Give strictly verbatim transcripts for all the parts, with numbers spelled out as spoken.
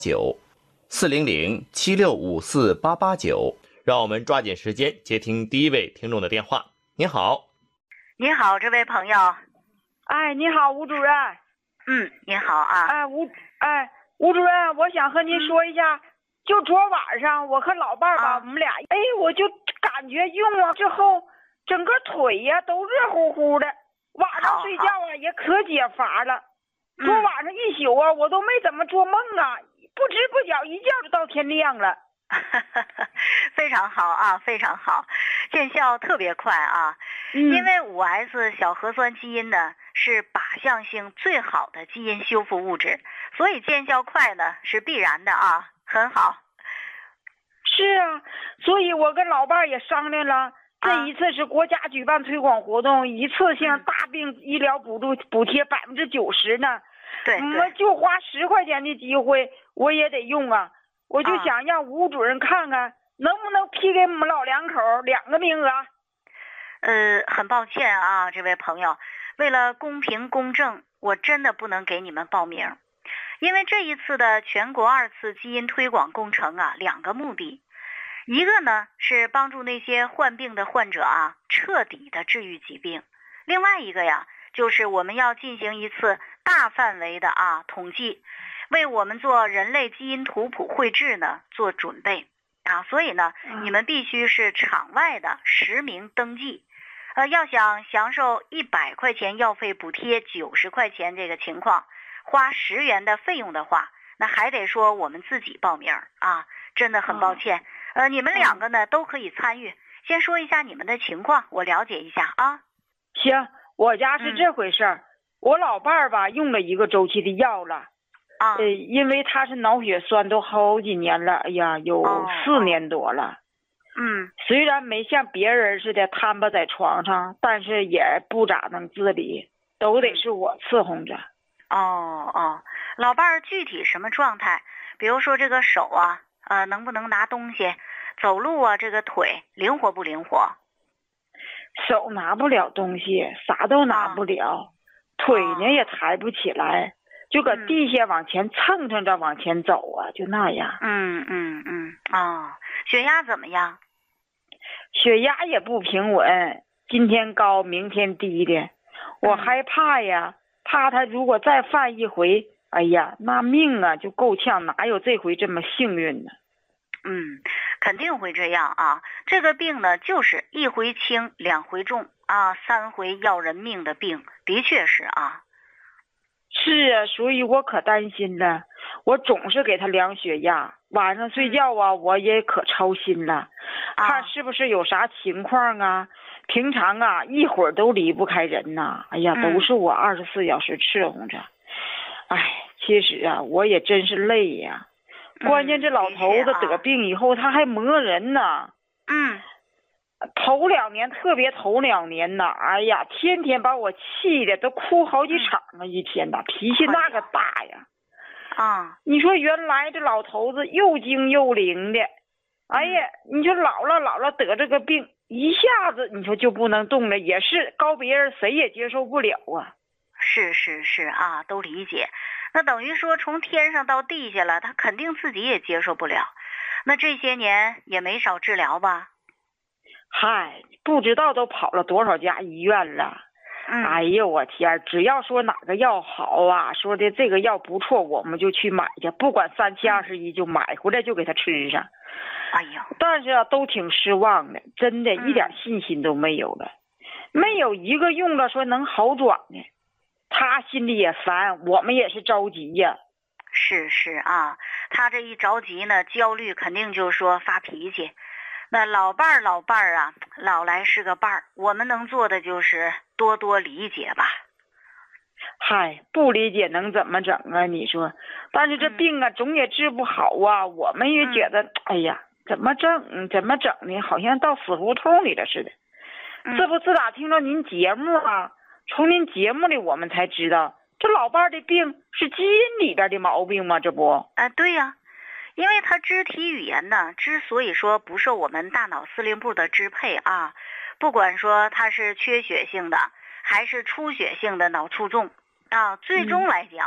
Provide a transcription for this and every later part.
九四零零七六五四八八九，让我们抓紧时间接听第一位听众的电话。您好， 您好，这位朋友。 哎，你好，吴主任。 嗯，您好啊。 哎，吴哎吴主任，我想和您说一下，嗯、就昨晚上我和老伴儿吧，啊、我们俩，哎，我就感觉用了之后，整个腿呀都热乎乎的，晚上睡觉啊也可解乏了。 嗯、 昨晚上一宿啊，我都没怎么做梦啊，不知不觉一觉就到天亮了。 非常好啊，非常好，见效特别快啊。 嗯、 因为五 S 小核酸基因呢是靶向性最好的基因修复物质，所以见效快呢是必然的啊，很好。 是啊，所以我跟老伴儿也商量了，这一次是国家举办推广活动，啊、一次性大病医疗补助补贴百分之九十呢。 对对， 我们就花十块钱的机会，我也得用啊。我就想让吴主任看看，啊、能不能批给我们老两口两个名额。 呃，很抱歉啊，这位朋友，为了公平公正，我真的不能给你们报名，因为这一次的全国二次基因推广工程啊，两个目的，一个呢是帮助那些患病的患者啊，彻底的治愈疾病，另外一个呀，就是我们要进行一次大范围的啊统计，为我们做人类基因图谱绘制呢做准备啊，所以呢， 嗯、 你们必须是场外的实名登记。呃，要想享受一百块钱药费补贴九十块钱这个情况，花十元的费用的话，那还得说我们自己报名啊，真的很抱歉。嗯、呃，你们两个呢、嗯、都可以参与。先说一下你们的情况，我了解一下啊。 行，我家是这回事儿，嗯、我老伴儿吧用了一个周期的药了， 啊， 呃，因为他是脑血栓都好几年了，哎呀，有四年多了。哦嗯， 虽然没像别人似的瘫巴在床上，但是也不咋能自理，都得是我伺候着。 哦哦，老伴儿具体什么状态？比如说这个手啊，呃，能不能拿东西，走路啊，这个腿灵活不灵活？ 手拿不了东西，啥都拿不了，啊、腿呢、啊、也抬不起来，就搁地下往前蹭蹭着往前走啊，就那样。 嗯嗯嗯，哦，血压怎么样？ 血压也不平稳，今天高明天低的，我害怕呀，怕他如果再犯一回，哎呀，那命啊就够呛，哪有这回这么幸运呢？ 嗯，肯定会这样啊。这个病呢，就是一回轻两回重啊，三回要人命的病，的确是啊。 是啊，所以我可担心了，我总是给他量血压，晚上睡觉啊，我也可操心了，看是不是有啥情况啊。平常啊，一会儿都离不开人呐，哎呀，都是我二十四小时伺候着。哎，其实啊，我也真是累呀。关键这老头子得病以后，他还磨人呢。 嗯。 头两年特别头两年呐，哎呀，天天把我气的都哭好几场啊！一天呐，脾气那个大呀！ 啊， 你说原来这老头子又精又灵的，哎呀，你说老了老了得这个病，一下子你说就不能动了，也是告别人谁也接受不了啊！ 是是是啊，都理解。那等于说从天上到地下了，他肯定自己也接受不了。那这些年也没少治疗吧？ 嗨，不知道都跑了多少家医院了。 嗯、 哎呦我天，只要说哪个药好啊，说的这个药不错，我们就去买去，不管三七二十一就买回来就给他吃上。 哎呦， 但是啊都挺失望的，真的一点信心都没有了、嗯、没有一个用了说能好转的。他心里也烦，我们也是着急呀。 是是啊，他这一着急呢，焦虑肯定就是说发脾气。那老伴儿老伴儿啊，老来是个伴儿，我们能做的就是多多理解吧。 嗨，不理解能怎么整啊？你说，但是这病啊，嗯、总也治不好啊。我们也觉得，嗯、哎呀，怎么整？怎么整呢？好像到死胡同里了似的。嗯、这不自打听了您节目啊，从您节目里我们才知道，这老伴儿的病是基因里边的毛病吗？这不？ 啊，对呀。因为他肢体语言呢，之所以说不受我们大脑司令部的支配啊，不管说他是缺血性的还是出血性的脑卒中啊，最终来讲，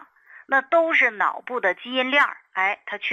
那都是脑部的基因链儿，哎，它确